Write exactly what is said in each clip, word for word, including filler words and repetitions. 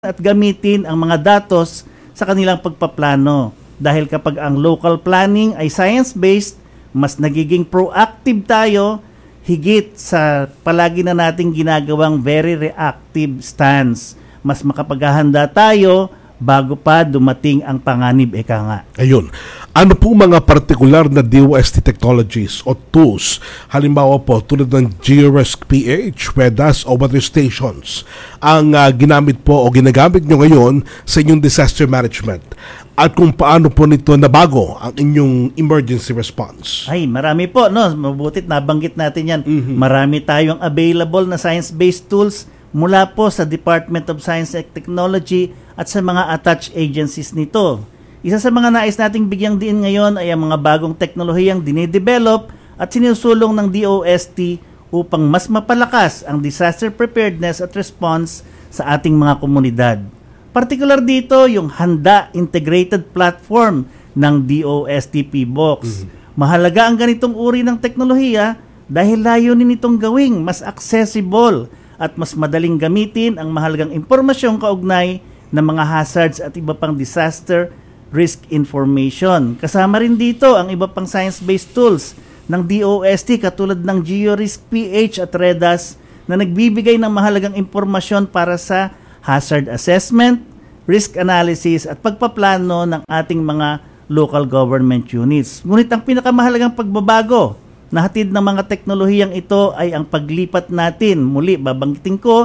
at gamitin ang mga datos sa kanilang pagpaplano. Dahil kapag ang local planning ay science-based, mas nagiging proactive tayo higit sa palagi na nating ginagawang very reactive stance. Mas makapaghahanda tayo bago pa dumating ang panganib, eka nga. Ayun. Ano po mga partikular na D O S T technologies o tools, halimbawa po tulad ng GeoRisk P H, W E D A S o weather stations, ang uh, ginamit po o ginagamit nyo ngayon sa inyong disaster management? At kung paano po nito nabago ang inyong emergency response? Ay, marami po, no? Mabutit nabanggit natin yan. Mm-hmm. Marami tayong available na science-based tools mula po sa Department of Science and Technology at sa mga attached agencies nito. Isa sa mga nais nating bigyang diin ngayon ay ang mga bagong teknolohiyang dinidevelop at sinusulong ng D O S T upang mas mapalakas ang disaster preparedness at response sa ating mga komunidad. Partikular dito yung Handa Integrated Platform ng D O S T P B O X. Mm-hmm. Mahalaga ang ganitong uri ng teknolohiya dahil layunin nitong gawing mas accessible at mas madaling gamitin ang mahalagang impormasyong kaugnay ng mga hazards at iba pang disaster risk information. Kasama rin dito ang iba pang science-based tools ng D O S T katulad ng GeoRisk P H at W E D A S na nagbibigay ng mahalagang impormasyon para sa hazard assessment, risk analysis at pagpaplano ng ating mga local government units. Ngunit ang pinakamahalagang pagbabago na hatid ng mga teknolohiyang ito ay ang paglipat natin. Muli, babanggitin ko,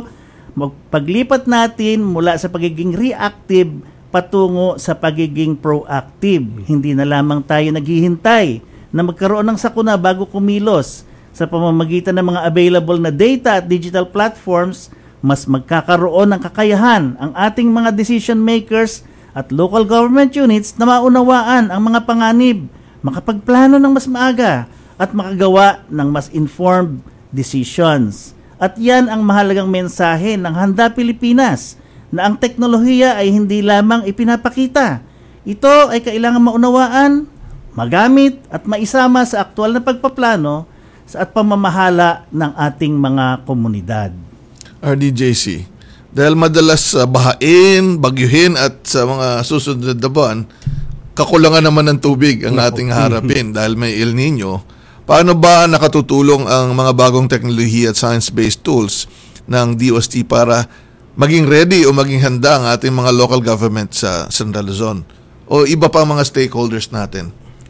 paglipat natin mula sa pagiging reactive patungo sa pagiging proactive. Hindi na lamang tayo naghihintay na magkaroon ng sakuna bago kumilos. Sa pamamagitan ng mga available na data at digital platforms, mas magkakaroon ng kakayahan ang ating mga decision makers at local government units na maunawaan ang mga panganib, makapagplano ng mas maaga, at makagawa ng mas informed decisions. At yan ang mahalagang mensahe ng Handa Pilipinas, na ang teknolohiya ay hindi lamang ipinapakita. Ito ay kailangan maunawaan, magamit at maisama sa aktual na pagpaplano at pamamahala ng ating mga komunidad. R D J C, dahil madalas uh, bahain, bagyuhin at sa mga susunod na buwan, kakulangan naman ng tubig ang ating harapin dahil may El Nino. Paano ba nakatutulong ang mga bagong teknolohiya at science-based tools ng D O S T para maging ready o maging handa ang ating mga local government sa Central Luzon o iba pang mga stakeholders natin?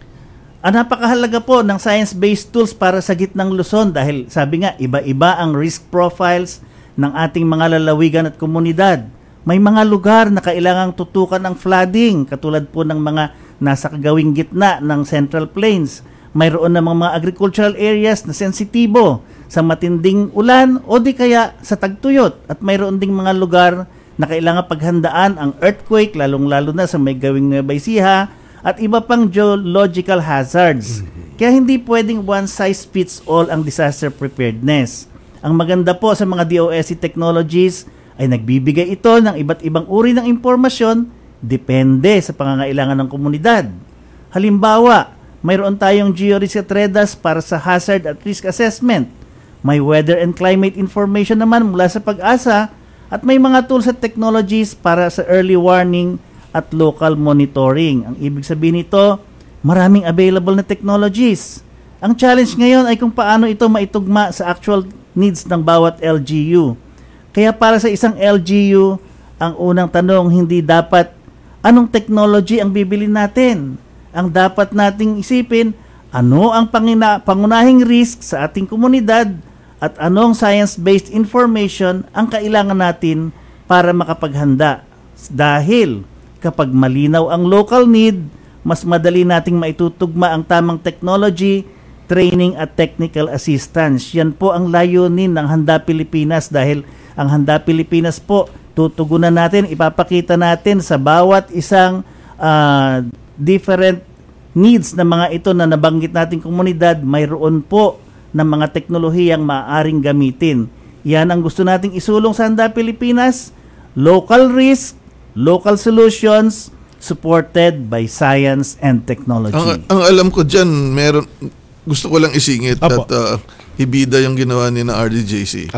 Ang napakahalaga po ng science-based tools para sa gitnang Luzon dahil sabi nga, iba-iba ang risk profiles ng ating mga lalawigan at komunidad. May mga lugar na kailangang tutukan ng flooding, katulad po ng mga nasa kagawing gitna ng Central Plains. Mayroon namang mga agricultural areas na sensitibo sa matinding ulan o di kaya sa tagtuyot. At mayroon ding mga lugar na kailangan paghandaan ang earthquake, lalong-lalo na sa may gawing Nueva Ecija at iba pang geological hazards. Kaya hindi pwedeng one size fits all ang disaster preparedness. Ang maganda po sa mga D O S T technologies ay nagbibigay ito ng iba't ibang uri ng impormasyon depende sa pangangailangan ng komunidad. Halimbawa, mayroon tayong GeoRisk at W E D A S para sa hazard at risk assessment. May weather and climate information naman mula sa Pag-asa at may mga tools at technologies para sa early warning at local monitoring. Ang ibig sabihin nito, maraming available na technologies. Ang challenge ngayon ay kung paano ito maitugma sa actual needs ng bawat L G U. Kaya para sa isang L G U, ang unang tanong hindi dapat anong technology ang bibili natin. Ang dapat nating isipin, ano ang pangina, pangunahing risk sa ating komunidad at anong science-based information ang kailangan natin para makapaghanda. Dahil kapag malinaw ang local need, mas madali nating maitutugma ang tamang technology, training at technical assistance. Yan po ang layunin ng Handa Pilipinas dahil ang Handa Pilipinas po, tutugunan natin, ipapakita natin sa bawat isang uh, different needs na mga ito na nabanggit nating komunidad, mayroon po ng mga teknolohiyang maaaring gamitin. Yan ang gusto nating isulong sa Handa Pilipinas, local risk, local solutions, supported by science and technology. Ang, ang alam ko dyan, meron, gusto ko lang isingit Apo. at uh, hibida yung ginawa ni na R D J C. Apo.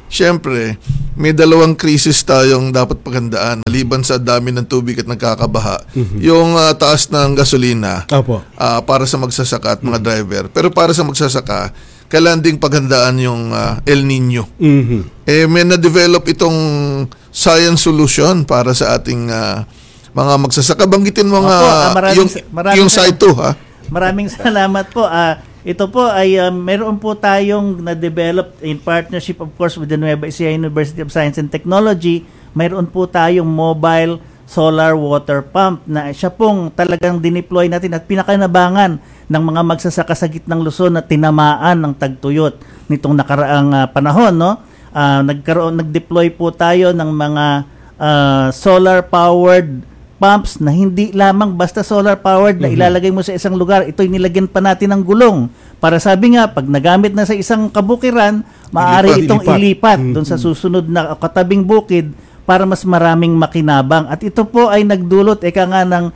Siyempre, may dalawang krisis tayong dapat paghandaan maliban sa dami ng tubig at nagkakabaha. Mm-hmm. Yung uh, taas ng gasolina Opo. Uh, para sa magsasaka at mga driver. Pero para sa magsasaka, kailangan ding paghandaan yung uh, El Nino. Mm-hmm. Eh, may na-develop itong science solution para sa ating uh, mga magsasaka. Banggitin mo nga Opo, ah, maraming yung, sa- maraming yung sa- site two, ha? Maraming salamat po. Ah, ito po ay uh, meron po tayong na-develop in partnership of course with the Nueva Ecija University of Science and Technology. Mayroon po tayong mobile solar water pump na siya pong talagang dineploy natin at pinakanabangan ng mga magsasaka sa gitnang Luzon na tinamaan ng tagtuyot nitong nakaraang uh, panahon, no? Uh, nagkaroon nag-deploy po tayo ng mga uh, solar powered pumps na hindi lamang basta solar powered na ilalagay mo sa isang lugar, ito'y nilagyan pa natin ng gulong para sabi nga pag nagamit na sa isang kabukiran, maaari Ilipat, itong ilipat. ilipat Mm-hmm. doon sa susunod na katabing bukid para mas maraming makinabang. At ito po ay nagdulot eka nga ng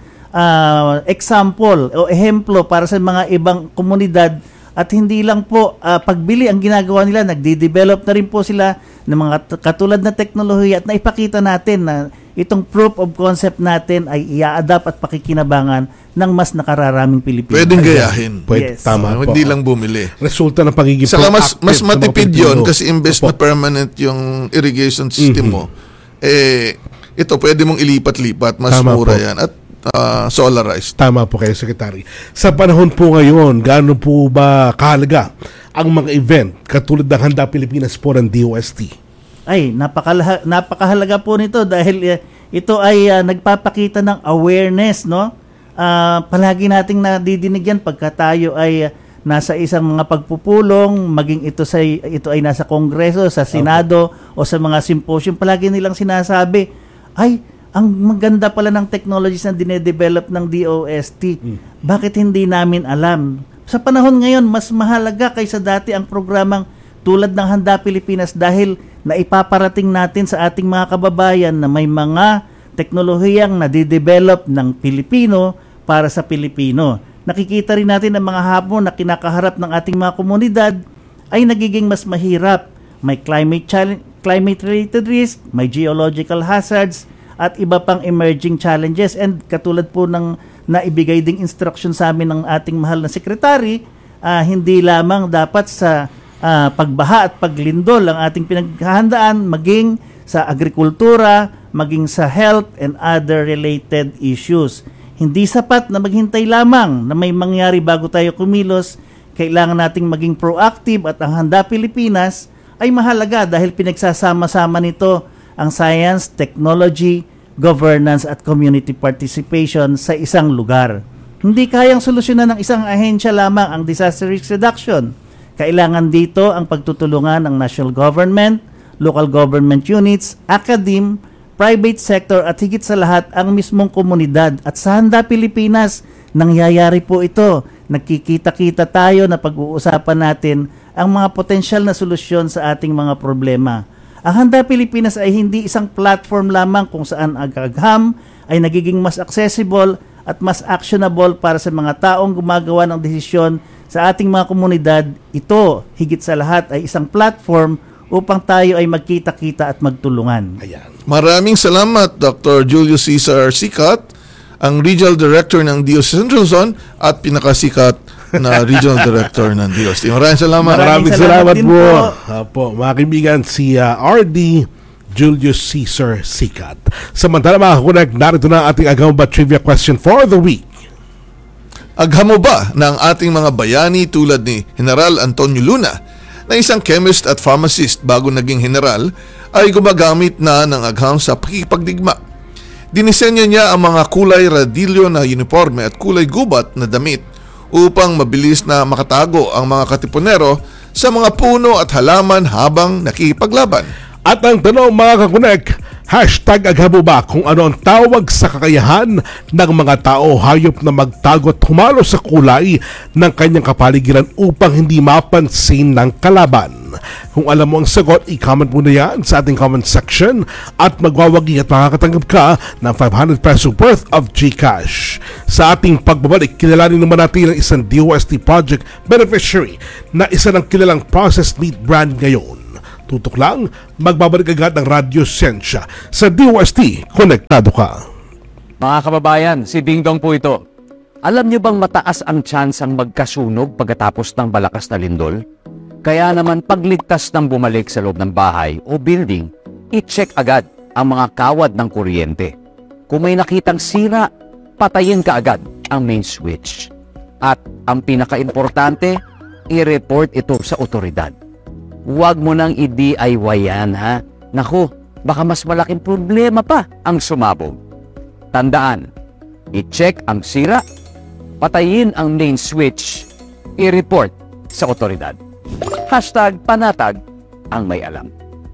uh, example o ehemplo para sa mga ibang komunidad. At hindi lang po uh, pagbili ang ginagawa nila, nagde-develop na rin po sila ng mga t- katulad na teknolohiya at naipakita natin na itong proof of concept natin ay i-adapt at pakikinabangan ng mas nakararaming Pilipino. Pwedeng gayahin. Pwede, Yes. tama Uh, po. hindi lang bumili. Resulta ng pagiging Saka mas, proactive mas ng mga matipid Pilipino. yun kasi imbes na Opo. permanent yung irrigation system mo, eh, ito pwede mong ilipat-lipat. Mas Tama mura po. yan. At uh, solarized. Tama po kayo, Secretary. Sa panahon po ngayon, gaano po ba kahalaga ang mga event katulad ng Handa Pilipinas po ng D O S T? Ay, napakalaha, napakahalaga po nito dahil uh, ito ay uh, nagpapakita ng awareness, no? Uh, palagi nating nadidinig yan pagka tayo ay uh, nasa isang mga pagpupulong, maging ito sa ito ay nasa Kongreso, sa Senado o sa mga symposium, palagi nilang sinasabi, ay ang maganda pala ng technologies na dinedevelop ng D O S T. Bakit hindi namin alam? Sa panahon ngayon, mas mahalaga kaysa dati ang programang tulad ng Handa Pilipinas dahil naipaparating natin sa ating mga kababayan na may mga teknolohiyang nadidevelop ng Pilipino para sa Pilipino. Nakikita rin natin ang mga hamon na kinakaharap ng ating mga komunidad ay nagiging mas mahirap. May climate challenge, climate-related risk, may geological hazards, at iba pang emerging challenges. And katulad po ng naibigay ding instruction sa amin ng ating mahal na sekretary, uh, hindi lamang dapat sa uh, pagbaha at paglindol ang ating pinaghahandaan, maging sa agrikultura, maging sa health and other related issues. Hindi sapat na maghintay lamang na may mangyari bago tayo kumilos. Kailangan nating maging proactive at ang Handa Pilipinas ay mahalaga dahil pinagsasama-sama nito ang science, technology, governance at community participation sa isang lugar. Hindi kayang solusyonan ng isang ahensya lamang ang disaster risk reduction. Kailangan dito ang pagtutulungan ng national government, local government units, academe, private sector at higit sa lahat ang mismong komunidad. At sa Handa Pilipinas, nangyayari po ito. Nagkikita-kita tayo na pag-uusapan natin ang mga potensyal na solusyon sa ating mga problema. Ang Handa Pilipinas ay hindi isang platform lamang kung saan ang agham ay nagiging mas accessible at mas actionable para sa mga taong gumagawa ng desisyon sa ating mga komunidad. Ito, higit sa lahat, ay isang platform upang tayo ay magkita-kita at magtulungan. Ayan. Maraming salamat, Doctor Julius Cesar Sicat, ang Regional Director ng D O S T Central Zone at pinakasikat na Regional Director ng D O S T. Maraming salamat. Maraming Maraming salamat salamat din po. po. Apo, mga kaibigan, si uh, R D Julius Cesar Sicat. Samantala mga kakunag, narito na ang ating Agamba Trivia Question for the Week. Agham mo ba ng ating mga bayani tulad ni General Antonio Luna na isang chemist at pharmacist bago naging general ay gumagamit na ng agham sa pakikipagdigma? Dinisenyo niya ang mga kulay radilyo na uniforme at kulay gubat na damit upang mabilis na makatago ang mga katipunero sa mga puno at halaman habang nakikipaglaban. At ang tanong mga kakunek, hashtag aghamo ba kung ano ang tawag sa kakayahan ng mga tao hayop na magtago at humalo sa kulay ng kanyang kapaligiran upang hindi mapansin ng kalaban? Kung alam mo ang sagot, i-comment mo na yan sa ating comment section at magwawagi at makakatanggap ka ng five hundred peso worth of GCash. Sa ating pagbabalik, kilalanin naman natin ang isang D O S T project beneficiary na isa ng kilalang processed meat brand ngayon. Tutok lang, magbabalik agad ang Radyo Siyensya sa D O S T. Konektado ka. Mga kababayan, si Ding Dong po ito. Alam niyo bang mataas ang tsansang magkasunog pagkatapos ng malakas na lindol? Kaya naman pagligtas ng bumalik sa loob ng bahay o building, i-check agad ang mga kawad ng kuryente. Kung may nakitang sira, patayin ka agad ang main switch. At ang pinaka-importante, i-report ito sa otoridad. Huwag mo nang i-D I Y yan, ha? Naku, baka mas malaking problema pa ang sumabog. Tandaan, i-check ang sira, patayin ang main switch, i-report sa otoridad. Hashtag panatag ang may alam.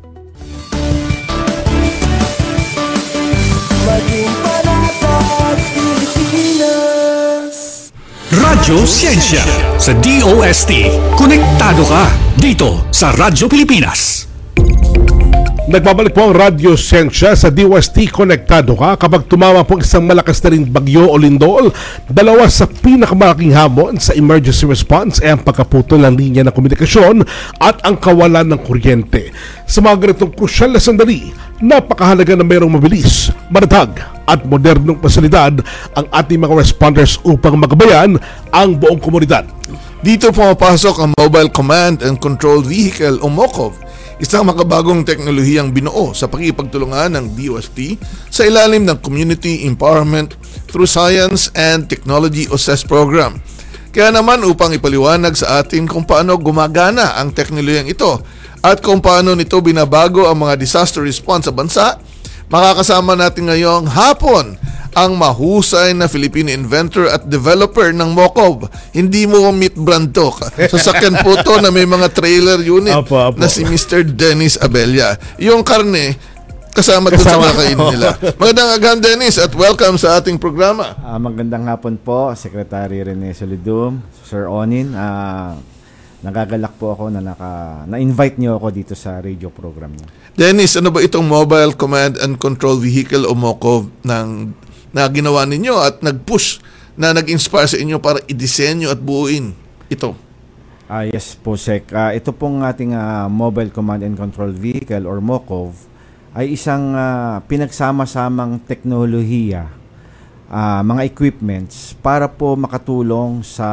Maging panatag Pilipinas. Radyo Siyensya sa D O S T. Konektado ka dito sa Radyo Pilipinas. Nagbabalik po ang Radyo Siyensya sa D O S T. Konektado ka kapag tumawa po isang malakas na rin bagyo o lindol. Dalawa sa pinakamalaking hamon sa emergency response ay ang pagkaputol ng linya ng komunikasyon at ang kawalan ng kuryente. Sa mga ganitong krusyal na sandali, napakahalaga na mayroong mabilis, matatag at modernong pasilidad ang ating mga responders upang magabayan ang buong komunidad. Dito pumapasok ang Mobile Command and Control Vehicle o MOCOV, isang makabagong teknolohiyang binuo sa pakikipagtulungan ng D O S T sa ilalim ng Community Empowerment through Science and Technology o S E S program. Kaya naman upang ipaliwanag sa atin kung paano gumagana ang teknolohiyang ito at kung paano nito binabago ang mga disaster response sa bansa, makakasama natin ngayong hapon ang mahusay na Filipino inventor at developer ng MOCOV. Hindi mo meat brand to. Sasakyan po to na may mga trailer unit Apo, apo. na si Mister Dennis Abella. Yung karne, kasama doon sa mga kainin nila. Magandang agahan, Dennis, at welcome sa ating programa. Uh, magandang hapon po, Secretary Rene Solidum, Sir Onin. Uh, nagagalak po ako na naka, na-invite niyo ako dito sa radio program niyo. Dennis, ano ba itong Mobile Command and Control Vehicle o MOCOV ng, na ginawa ninyo at nag-push na nag-inspire sa inyo para i-disenyo at buuin ito? Uh, yes po, Sec. Uh, ito pong ating uh, Mobile Command and Control Vehicle or MOCOV ay isang uh, pinagsama-samang teknolohiya, uh, mga equipments para po makatulong sa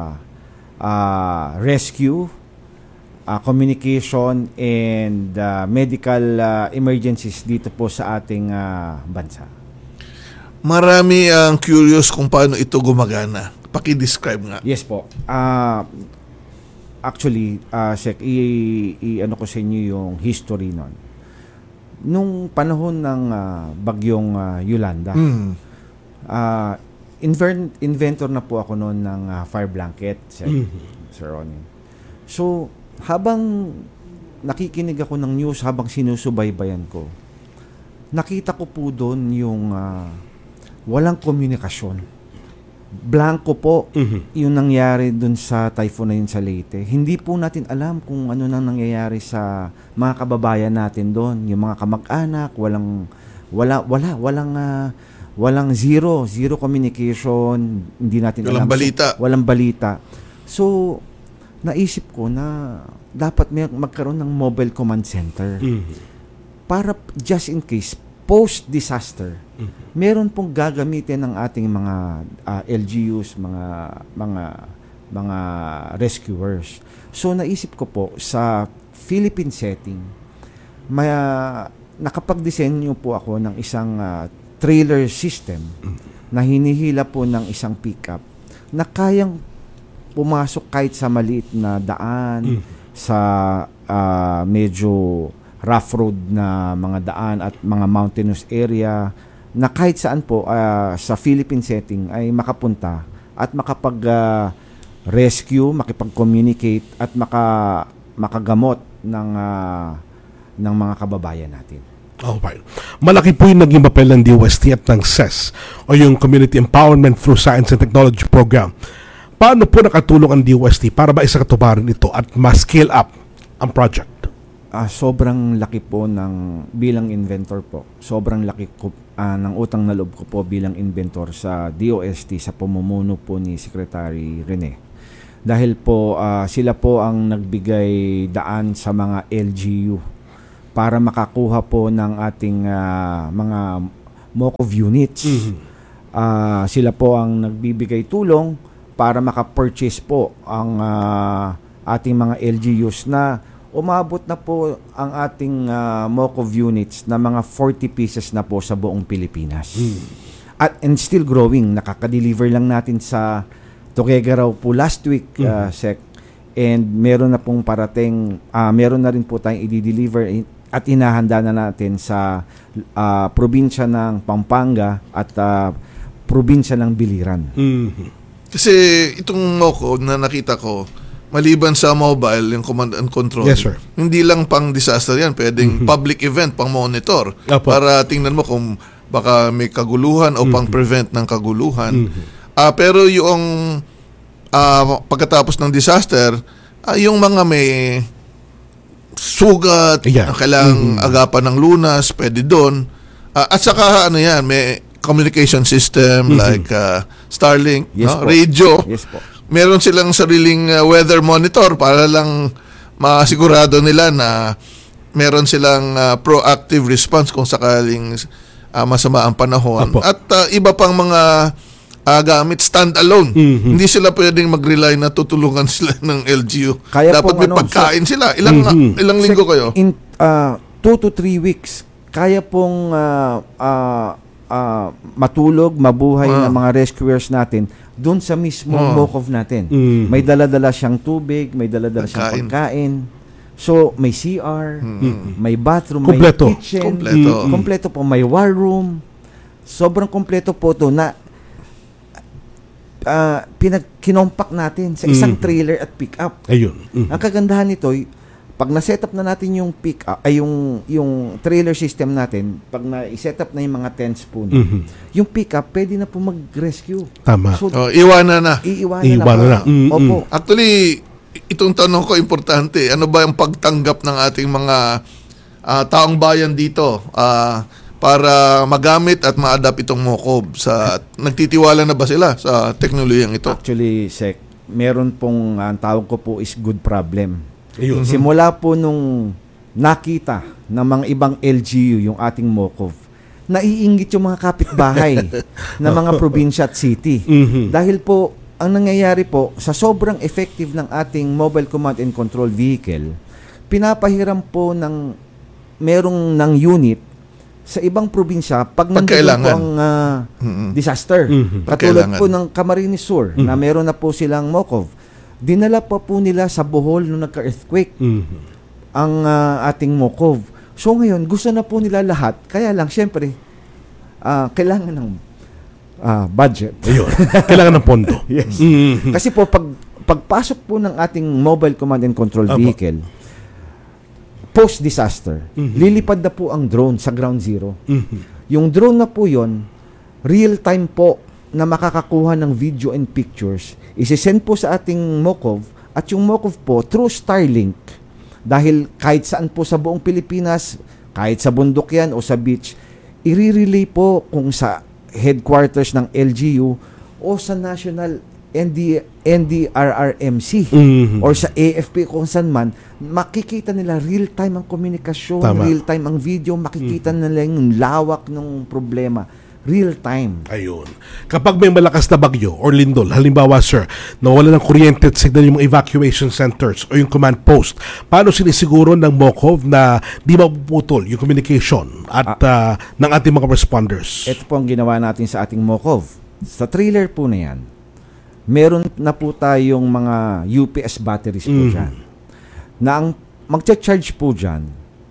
uh, rescue, uh, communication, and uh, medical uh, emergencies dito po sa ating uh, bansa. Marami ang curious kung paano ito gumagana. Paki-describe nga. Yes po. Uh, actually, uh, Sec, i- i- ano ko sa inyo yung history nun. Nung panahon ng uh, bagyong uh, Yolanda, Hmm. uh, inver- inventor na po ako noon ng uh, fire blanket, Sir, Mhm. Sir Ronin. So, habang nakikinig ako ng news, habang sinusubaybayan ko, nakita ko po doon yung uh, walang komunikasyon. Blanco po Mhm. yung nangyari dun sa typhoon na yun sa Leyte. Hindi po natin alam kung ano nang nangyayari sa mga kababayan natin doon, yung mga kamag-anak, walang wala wala walang uh, walang zero, zero communication, hindi natin Walang alam. balita. So, walang balita. So, naisip ko na dapat may magkaroon ng mobile command center Mhm. para just in case post-disaster, meron pong gagamitin ng ating mga uh, L G Us, mga mga mga rescuers. So naisip ko po sa Philippine setting, may uh, nakapag-disenyo po ako ng isang uh, trailer system na hinihila po ng isang pickup na kayang pumasok kahit sa maliit na daan, sa uh, medyo rough road na mga daan at mga mountainous area, na kahit saan po uh, sa Philippine setting ay makapunta at makapag uh, rescue, makipag-communicate at maka makagamot ng uh, ng mga kababayan natin. Alright. Malaki po yung naging papel ng D O S T at ng S E S o yung Community Empowerment through Science and Technology Program. Paano po nakatulong ang D O S T para ba isakatuparan ito at ma-scale up ang project? Ah, sobrang laki po ng bilang inventor po. Sobrang laki ko ah, ng utang na loob ko po bilang inventor sa D O S T sa pamumuno po ni Secretary Rene. Dahil po ah, sila po ang nagbigay daan sa mga L G U para makakuha po ng ating ah, mga MOCOV units. Mhm. Ah, sila po ang nagbibigay tulong para maka-purchase po ang ah, ating mga L G Us na umabot na po ang ating ah, MOCOV units na mga forty pieces na po sa buong Pilipinas. At and still growing. Nakaka-deliver lang natin sa Tuguegarao po last week, ah, Sec. And meron na pong parating, ah, meron na rin po tayong i-deliver at inahanda na natin sa ah, probinsya ng Pampanga at ah, probinsya ng Biliran. Mhm. Kasi itong MOCO na nakita ko, maliban sa mobile, yung command and control, Yes, sir. hindi lang pang disaster yan, pwedeng public event, pang monitor, Apo. para tingnan mo kung baka may kaguluhan o pang prevent ng kaguluhan. Ah, pero yung ah, pagkatapos ng disaster, ah, yung mga may sugat, Yeah. na kailangang agapan ng lunas, pwede doon. Ah, at saka ano yan, may communication system like ah, Starlink, Yes no? po. radio. Yes po. Meron silang sariling uh, weather monitor para lang masigurado nila na meron silang uh, proactive response kung sakaling uh, masama ang panahon. Apo. At uh, iba pang mga uh, gamit stand-alone. Mhm. Hindi sila pwedeng mag-rely na tutulungan sila ng L G U. Kaya Dapat pong may ano, pagkain sila. Ilang Mhm. ilang linggo kayo? In uh, two to three weeks, kaya pong uh, uh, uh, matulog, mabuhay Ah. ng mga rescuers natin doon sa mismong Ah. MOCOV natin. Mhm. May dala-dala siyang tubig, may dala-dala siyang Pagkain. pagkain. So, may C R, may bathroom, Kompleto. may kitchen. Kompleto. Mm, kompleto po. May war room. Sobrang kompleto po to na uh, pinag kinompak natin sa isang Mm. trailer at pick-up. Ayun. Mhm. Ang kagandahan nito, y- pag na-set up na natin yung pick up, ay yung yung trailer system natin, pag na-set up na yung mga tents po, na, Mhm. yung pick up pwede na po mag-rescue. Tama. So, Oh, iwanan na. iiwanan, Iiwanan na. na. Mm, Opo. Actually, itong tanong ko importante. Ano ba yung pagtanggap ng ating mga ah, taong bayan dito ah, para magamit at ma-adapt itong MOCOV? Sa, nagtitiwala na ba sila sa teknolohiyang ito? Actually, Sec, meron pong, ang tawag ko po is good problem. Ayun. Simula po nung nakita ng mga ibang L G U yung ating MOCOV, naiinggit yung mga kapitbahay ng mga probinsya at city. Mhm. Dahil po, ang nangyayari po, sa sobrang effective ng ating mobile command and control vehicle, pinapahiram po ng merong ng unit sa ibang probinsya pag nandun po Pagkailangan. ang ah, Mhm. disaster. Mhm. Katulad Pagkailangan. po ng Camarines Sur na meron na po silang MOCOV. Dinala pa po nila sa Bohol nung nagka-earthquake Mhm. ang ah, ating MOCOV. So ngayon, gusto na po nila lahat. Kaya lang, syempre, ah, kailangan ng ah, budget. Ayun. Kailangan ng pondo. Yes. Mhm. Kasi po, pag pagpasok po ng ating mobile command and control Apo. vehicle, post-disaster, Mhm. lilipad na po ang drone sa ground zero. Mhm. Yung drone na po yon, real-time po na makakakuha ng video and pictures, isi-send po sa ating MOCOV at yung MOCOV po through Starlink. Dahil kahit saan po sa buong Pilipinas, kahit sa bundok yan o sa beach, i-relay po kung sa headquarters ng L G U o sa National N D N D R R M C Mhm. or sa A F P kung saan man, makikita nila real-time ang komunikasyon, Tama. real-time ang video, makikita nila yung lawak ng problema. Real-time. Ayun. Kapag may malakas na bagyo or lindol, halimbawa sir, nawala ng kuryente at signal yung mga evacuation centers o yung command post, paano sinisiguro ng MOCOV na di mapuputol yung communication at ah, ng ating mga responders? Ito po ang ginawa natin sa ating MOCOV. Sa trailer po na yan, meron na po tayong mga U P S batteries po Mm. dyan. Na ang magcha-charge po dyan,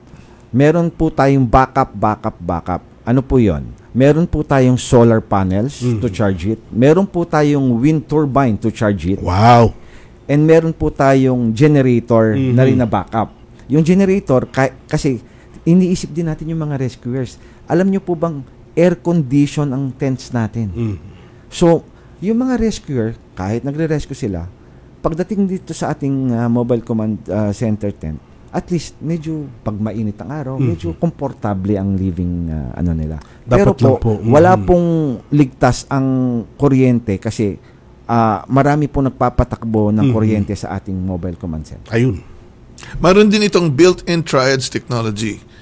meron po tayong backup, backup, backup. Ano po yon? Meron po tayong solar panels Mm. to charge it. Meron po tayong wind turbine to charge it. Wow. And meron po tayong generator Mhm. na rin na backup. Yung generator, ka- kasi iniisip din natin yung mga rescuers. Alam nyo po bang air condition ang tents natin? Mhm. So, yung mga rescuer, kahit nagre-rescue sila, pagdating dito sa ating ah, mobile command ah, center tent, at least medyo pag mainit ang araw, Mhm. medyo komportable ang living ah, ano nila. Dapat Pero lang po, po. wala Mhm. pong ligtas ang kuryente kasi ah, marami po nagpapatakbo ng Mhm. kuryente sa ating mobile command center. Ayun. Mayroon din itong built-in triads technology.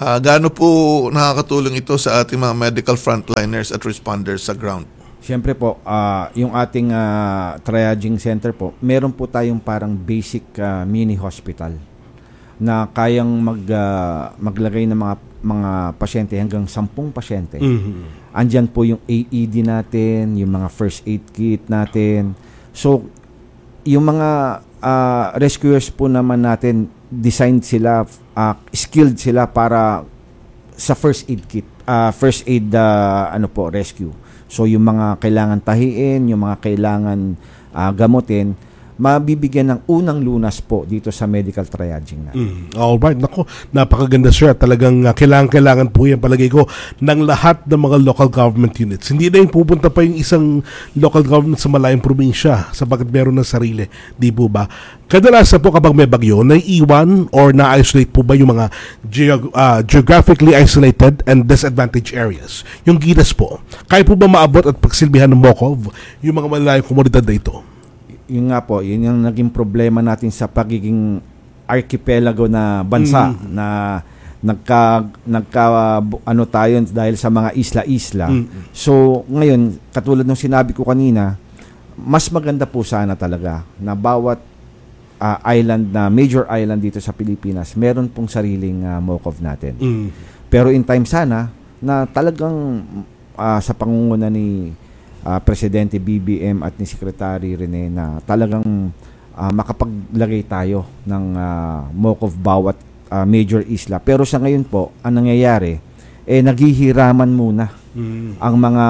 Ah, gaano po nakakatulong ito sa ating mga medical frontliners at responders sa ground? Siyempre po, ah, yung ating ah, triaging center po, meron po tayong parang basic ah, mini hospital na kayang mag ah, maglagay ng mga mga pasyente hanggang sampung pasyente. Mhm. Andyan po yung A E D natin, yung mga first aid kit natin. So, yung mga ah, rescuers po naman natin, designed sila, ah, skilled sila para sa first aid kit, ah, first aid ah, ano po, rescue. So yung mga kailangan tahiin, yung mga kailangan ah, gamutin, mabibigyan ng unang lunas po dito sa medical triaging natin. Mm. Alright, nako, napakaganda sir. Talagang uh, kailangan-kailangan po yan palagay ko ng lahat ng mga local government units. Hindi na yung pupunta pa yung isang local government sa malayong probinsya sapagkat meron ng sarili. Di po ba? Kadalasan po kapag may bagyo, naiiwan or na-isolate po ba yung mga geog- uh, geographically isolated and disadvantaged areas? Yung gitas po. Kaya po ba maabot at pagsilbihan ng MOCOV yung mga malayong komunidad na ito? Yun nga po, yun yung naging problema natin sa pagiging archipelago na bansa Mm. na nagka nagka bu- ano tayo dahil sa mga isla-isla. Mm. So ngayon, katulad ng sinabi ko kanina, mas maganda po sana talaga na bawat ah, island na major island dito sa Pilipinas, meron pong sariling uh, MOCOV natin. Mm. Pero in time sana na talagang ah, sa pangunguna ni ah, Presidente B B M at ni Secretary Rene na talagang ah, makapaglagay tayo ng uh, MOCOV bawat ah, major isla. Pero sa ngayon po, ang nangyayari, eh naghihiraman muna Mm. ang mga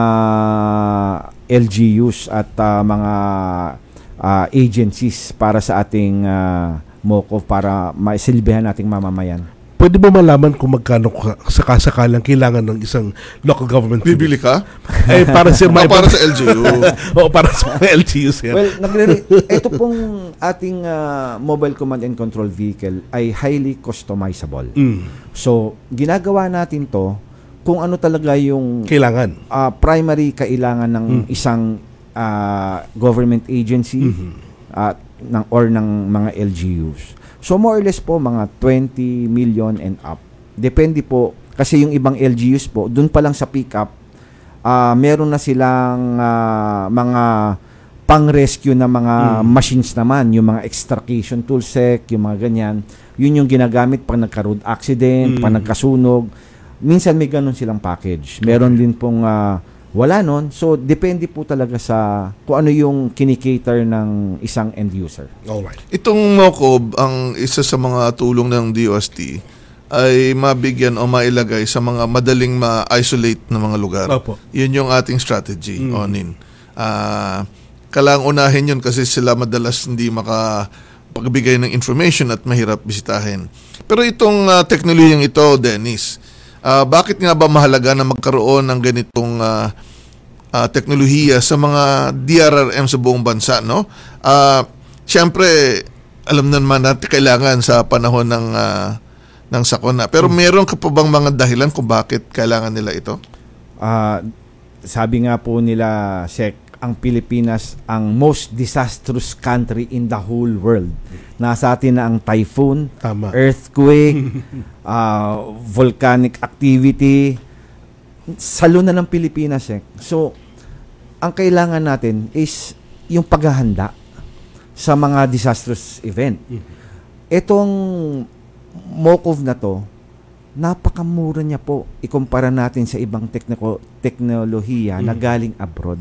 L G Us at ah, mga ah, agencies para sa ating uh, MOCOV para maisilbihan nating mamamayan. Pwede ba malaman kung magkano ka- sakasakalang kailangan ng isang local government unit? Bibili ka? Eh, para sa Ah, para sa L G U. Oo, para sa mga L G Us yan. Well, nagre ito pong ating ah, mobile command and control vehicle ay highly customizable. Mm. So, ginagawa natin to kung ano talaga yung Kailangan. ah, primary kailangan ng isang ah, government agency at ng or ng mga L G Us. So more or less po mga twenty million and up. Depende po kasi yung ibang L G Us po, dun pa lang sa pickup, ah meron na silang ah, mga pang-rescue na mga machines naman, yung mga extrication toolset, yung mga ganyan. Yun yung ginagamit pag nagka-road accident, Mm. pag nagkasunog. Minsan may ganun silang package. Meron din pong ah, wala nun. So, depende po talaga sa kung ano yung kinikater ng isang end user. Alright. Itong MOCOV, ang isa sa mga tulong ng D O S T ay mabigyan o mailagay sa mga madaling ma-isolate na mga lugar. Opo. Yun yung ating strategy, Mm. Onin. Ah, kailangang unahin yun kasi sila madalas hindi makapagbigay ng information at mahirap bisitahin. Pero itong ah, teknolohiyang ito, Dennis, ah, bakit nga ba mahalaga na magkaroon ng ganitong ah, ah, teknolohiya sa mga D R R M sa buong bansa, no? Ah, siyempre, alam naman natin kailangan sa panahon ng ah, ng sakuna. Pero meron ka pa bang mga dahilan kung bakit kailangan nila ito? Ah, sabi nga po nila, Sec, ang Pilipinas ang most disastrous country in the whole world. Nasa atin na ang typhoon, Tama. earthquake, ah, volcanic activity. Salo na ng Pilipinas, Sec. So, ang kailangan natin is yung paghahanda sa mga disastrous event. Itong MOCOV na to, napakamura niya po ikumpara natin sa ibang tekniko, teknolohiya na galing abroad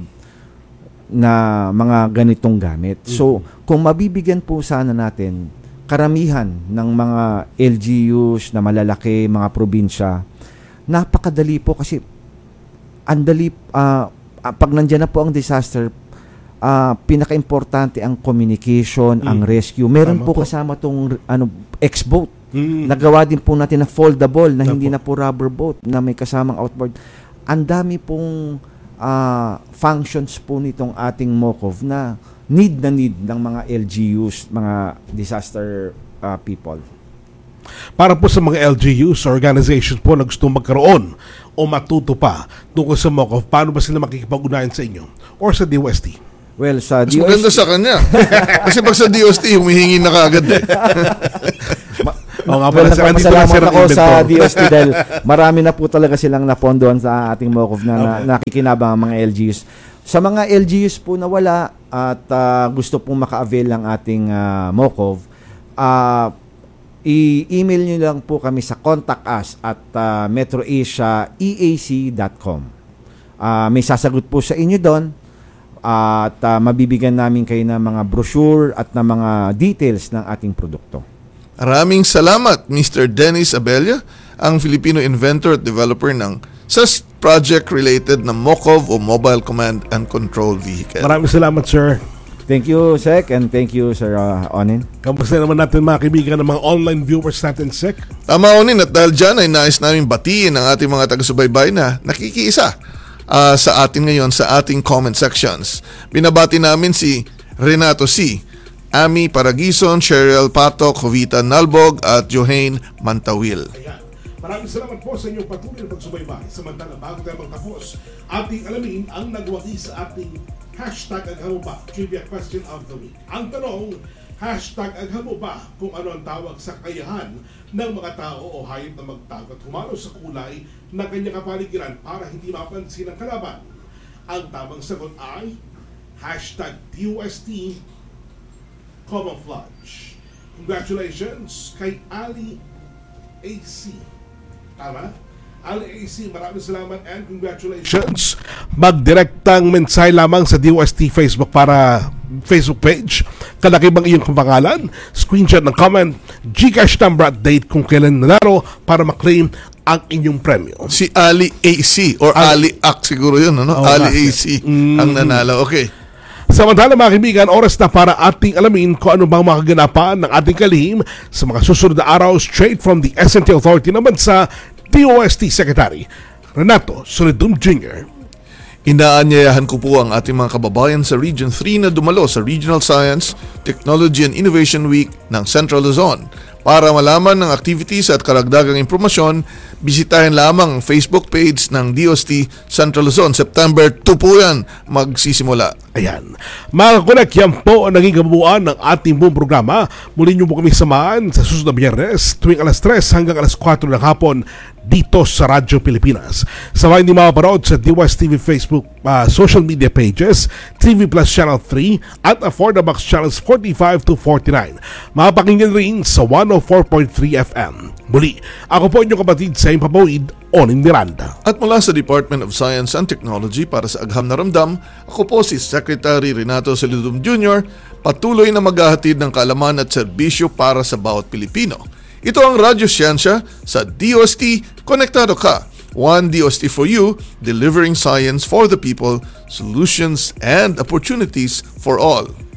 na mga ganitong gamit. So, kung mabibigyan po sana natin karamihan ng mga L G Us na malalaki, mga probinsya, napakadali po kasi andali, ah, ah, pag nandyan na po ang disaster, ah, pinaka-importante ang communication, ang rescue. Meron Tama po po. kasama tong ano, X-boat. Mm. Nagawa din po natin na foldable na hindi Opo. na po rubber boat na may kasamang outboard. Ang dami pong ah, functions po nitong ating MOCOV na need na need ng mga L G Us, mga disaster ah, people. Para po sa mga L G Us or organizations po na gusto magkaroon o matuto pa tungkol sa MOCOV, paano ba sila makikipag-unayan sa inyo or sa D O S T? Well, sa Mas D O S T, maganda sa kanya. Kasi pag sa D O S T, humihingi na kaagad eh. ma- Oo nga Well, pala, sir. Andito na, nagpapasalamat sir, ang ako sa inventor. D O S T dahil marami na po talaga silang napondohan sa ating Mocov na, na nakikinabang ang mga L G Us. Sa mga L G Us po na wala at ah, gusto pong maka-avail ng ating ah, Mocov, ah, i-email nyo lang po kami sa contact us at uh, metroasia e a c dot com. Ah, may sasagot po sa inyo doon at ah, mabibigyan namin kayo ng mga brochure at ng mga details ng ating produkto. Maraming salamat, Mister Dennis Abella, ang Filipino inventor at developer ng S A S project related na Mocov o Mobile Command and Control Vehicle. Maraming salamat, sir. Thank you, Sec, and thank you, Sir uh, Onin. Kamusta naman natin mga kaibigan ng mga online viewers natin, Sec? Tama, Onin, at dahil dyan ay nais namin batiin ang ating mga taga-subaybay na nakikiisa uh, sa atin ngayon sa ating comment sections. Binabati namin si Renato C., Ami Paragison, Cheryl Patok, Jovita Nalbog at Johain Mantawil. Ayan. Maraming salamat po sa inyong patuloy na pagsubaybay. Samantala, bago tayo magtapos, ating alamin ang nagwagi sa ating hashtag Aghamo Ba, Trivia Question of the Week. Ang tanong, hashtag Aghamo Ba, kung ano ang tawag sa kakayahan ng mga tao o hayop na magtago at humalo sa kulay na kanyang kapaligiran para hindi mapansin ang kalaban. Ang tamang sagot ay hashtag D O S T Camouflage. Congratulations kay Ali A C. Tama? Ali A C, maraming salamat and congratulations. Magdirektang mensahe lamang sa D O S T Facebook para Facebook page. Kalaki bang iyong pangalan, screenshot ng comment, Gcash number at date kung kailan nanalo para maklaim ang inyong premyo. Si Ali A C or Ali, Ali Ak siguro yun, ano? Oh, Ali A C mm. ang nanalo. Okay. Samantala mga kaibigan, oras na para ating alamin kung ano bang mga kaganapan ng ating kalihim sa mga susunod na araw straight from the S and T Authority naman sa D O S T Secretary Renato Solidum Junior Inaanyayahan ko po ang ating mga kababayan sa Region three na dumalo sa Regional Science, Technology and Innovation Week ng Central Luzon. Para malaman ng activities at karagdagang impormasyon, bisitahin lamang ang Facebook page ng D O S T Central Luzon. September two po yan magsisimula. Ayan. Mga kakunak, yan po ang naging kabuuan ng ating buong programa. Muli niyo po kami samahan sa susunod na Biyernes tuwing alas tres hanggang alas kwatro ng hapon dito sa Radyo Pilipinas. Sa mga hindi makaparood sa D O S T V Facebook uh, social media pages, T V Plus Channel three at Affordabox Channels forty-five to forty-nine. Mapakinggan rin sa one oh four point three F M. Muli, ako po inyong kapatid sa Impapawid, Onin Miranda. At mula sa Department of Science and Technology para sa Agham na Ramdam, ako po si Secretary Renato Solidum Junior, patuloy na maghahatid ng kaalaman at serbisyo para sa bawat Pilipino. Ito ang Radyo Siyensya sa D O S T, Konektado Ka. One D O S T for you, delivering science for the people, solutions and opportunities for all.